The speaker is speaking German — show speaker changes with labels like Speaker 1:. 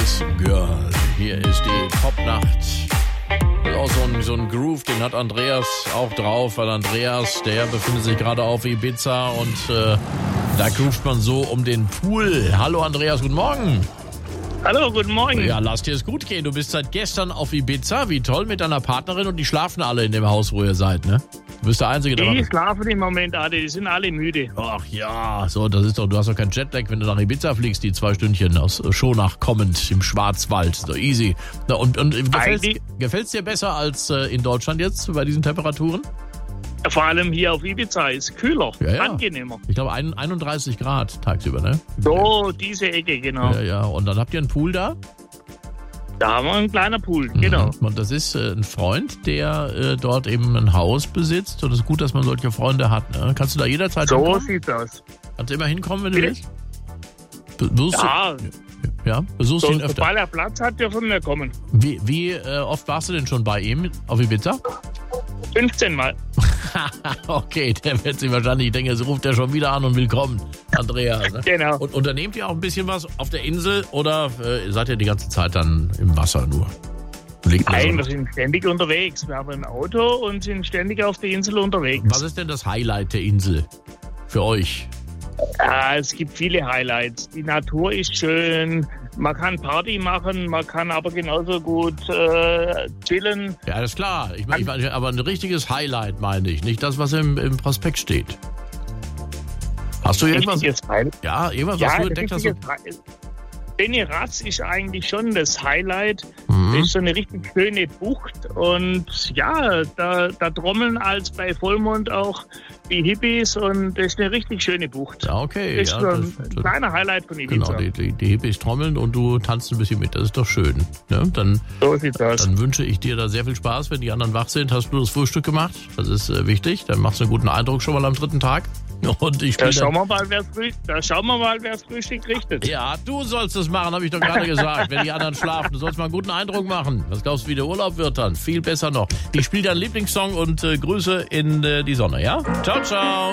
Speaker 1: Spice Girl. Hier ist die Popnacht. Auch so ein Groove, den hat Andreas auch drauf, weil Andreas, der befindet sich gerade auf Ibiza und da groovt man so um den Pool. Hallo Andreas, guten Morgen.
Speaker 2: Hallo, guten Morgen.
Speaker 1: Ja, lass dir es gut gehen. Du bist seit gestern auf Ibiza. Wie toll, mit deiner Partnerin, und die schlafen alle in dem Haus, wo ihr seid, ne? Du bist der Einzige, der...
Speaker 2: Die schlafen im Moment alle, die sind alle müde.
Speaker 1: Ach ja, so, das ist doch, du hast doch keinen Jetlag, wenn du nach Ibiza fliegst, die 2 Stündchen aus Schonach kommend im Schwarzwald. So easy. Und gefällt's dir besser als in Deutschland jetzt bei diesen Temperaturen?
Speaker 2: Vor allem hier auf Ibiza ist kühler,
Speaker 1: Ja.
Speaker 2: angenehmer.
Speaker 1: Ich glaube 31 Grad tagsüber, ne?
Speaker 2: So, diese Ecke, genau.
Speaker 1: Ja. Und dann habt ihr einen Pool da?
Speaker 2: Da haben wir einen kleinen Pool, genau.
Speaker 1: Und das ist ein Freund, der dort eben ein Haus besitzt. Und es ist gut, dass man solche Freunde hat. Ne? Kannst du da jederzeit
Speaker 2: So
Speaker 1: hinkommen?
Speaker 2: sieht's aus.
Speaker 1: Kannst du immer hinkommen, wenn du
Speaker 2: Bitte?
Speaker 1: willst? Besuchst du ihn öfter?
Speaker 2: Sobald er Platz hat, dürfen wir kommen.
Speaker 1: Wie oft warst du denn schon bei ihm auf Ibiza?
Speaker 2: 15 Mal.
Speaker 1: Okay, der wird sich wahrscheinlich denken, jetzt ruft er schon wieder an und will kommen, Andreas. Ne?
Speaker 2: Genau.
Speaker 1: Und unternehmt ihr auch ein bisschen was auf der Insel oder seid ihr die ganze Zeit dann im Wasser nur?
Speaker 2: Nein, wir sind ständig unterwegs. Wir haben ein Auto und sind ständig auf der Insel unterwegs.
Speaker 1: Was ist denn das Highlight der Insel für euch?
Speaker 2: Es gibt viele Highlights. Die Natur ist schön. Man kann Party machen, man kann aber genauso gut chillen.
Speaker 1: Ja, das ist klar. Ich meine, aber ein richtiges Highlight meine ich. Nicht das, was im Prospekt steht. Hast du irgendwas? Ja, irgendwas, was du entdeckt hast?
Speaker 2: Beneraz ist eigentlich schon das Highlight. Das ist so eine richtig schöne Bucht. Und ja, da trommeln als bei Vollmond auch die Hippies. Und das ist eine richtig schöne Bucht.
Speaker 1: Ja, okay.
Speaker 2: Das ist so ein kleiner Highlight von Ibiza.
Speaker 1: Genau, die Hippies trommeln und du tanzt ein bisschen mit. Das ist doch schön. Ne?
Speaker 2: So sieht's aus.
Speaker 1: Dann wünsche ich dir da sehr viel Spaß. Wenn die anderen wach sind, hast du das Frühstück gemacht. Das ist wichtig. Dann machst du einen guten Eindruck schon mal am 3. Tag. Und
Speaker 2: da schauen wir mal, wer's Frühstück richtet.
Speaker 1: Ja, du sollst es machen, habe ich doch gerade gesagt. Wenn die anderen schlafen, du sollst mal einen guten Eindruck machen. Was glaubst du, wie der Urlaub wird dann? Viel besser noch. Ich spiele deinen Lieblingssong und Grüße in die Sonne, ja? Ciao, ciao.